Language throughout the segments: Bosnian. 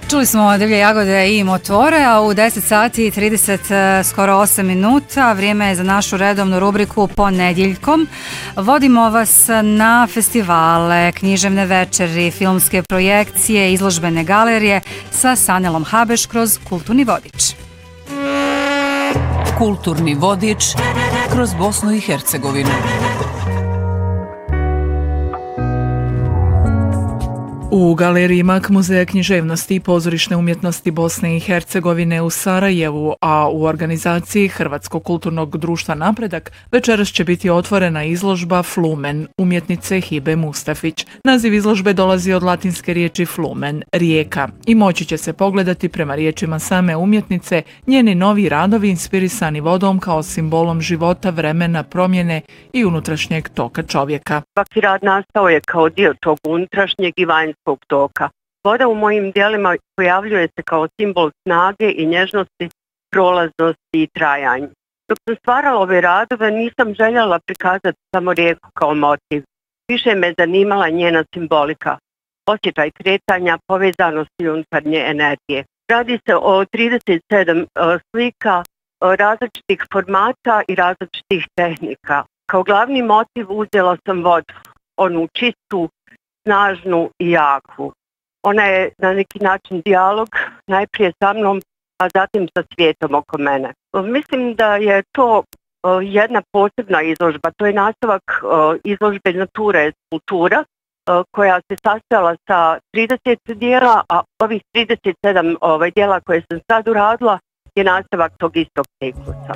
Čuli smo Divlje jagode i motore, a u 10 sati i 30 skoro 8 minuta vrijeme je za našu redovnu rubriku Ponedjeljkom. Vodimo vas na festivale, književne večeri, filmske projekcije, izložbene galerije sa Sanelom Habeš kroz Kulturni vodič. Kulturni vodič kroz Bosnu i Hercegovinu. U galeriji MAK Muzeja književnosti i pozorišne umjetnosti Bosne i Hercegovine u Sarajevu, a u organizaciji Hrvatskog kulturnog društva Napredak, večeras će biti otvorena izložba Flumen, umjetnice Hibe Mustafić. Naziv izložbe dolazi od latinske riječi flumen, rijeka, i moći će se pogledati prema riječima same umjetnice njeni novi radovi inspirisani vodom kao simbolom života, vremena, promjene i unutrašnjeg toka čovjeka. Svaki rad nastao je kao dio tog unutrašnjeg i vanjskog toka. Voda u mojim dijelima pojavljuje se kao simbol snage i nježnosti, prolaznosti i trajanja. Dok sam stvarala ove radove, nisam željela prikazati samo rijeku kao motiv. Više me zanimala njena simbolika, osjećaj kretanja, povezanosti unutarnje energije. Radi se o 37 slika različitih formata i različitih tehnika. Kao glavni motiv uzela sam vodu, onu čistu, snažnu i jaku. Ona je na neki način dijalog najprije sa mnom, a zatim sa svijetom oko mene. Mislim da je to jedna posebna izložba. To je nastavak izložbe Natura je kultura, koja se sastojala sa 30 dijela, a ovih 37 dijela koje sam sad uradila je nastavak tog istog ciklusa.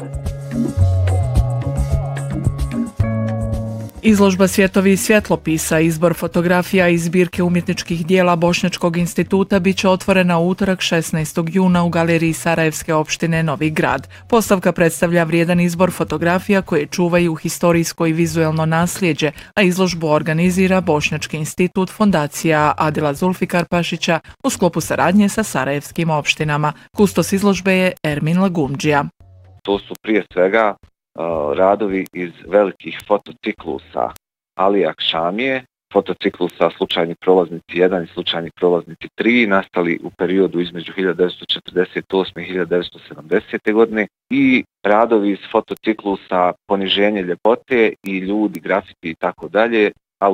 Izložba Svjetovi svjetlopisa, izbor fotografija iz zbirke umjetničkih dijela Bošnjačkog instituta bit će otvorena u utorak 16. juna u galeriji Sarajevske opštine Novi Grad. Postavka predstavlja vrijedan izbor fotografija koje čuvaju historijsko i vizuelno nasljeđe, a izložbu organizira Bošnjački institut Fondacija Adila Zulfikar Pašića u sklopu saradnje sa sarajevskim opštinama. Kustos izložbe je Ermin Lagumdžija. To su prije svega radovi iz velikih fotociklusa Alija Akšamije, fotociklusa Slučajni prolaznici 1 i Slučajni prolaznici 3, nastali u periodu između 1948. i 1970. godine, i radovi iz fotociklusa Poniženje ljepote i Ljudi, grafiti i tako dalje,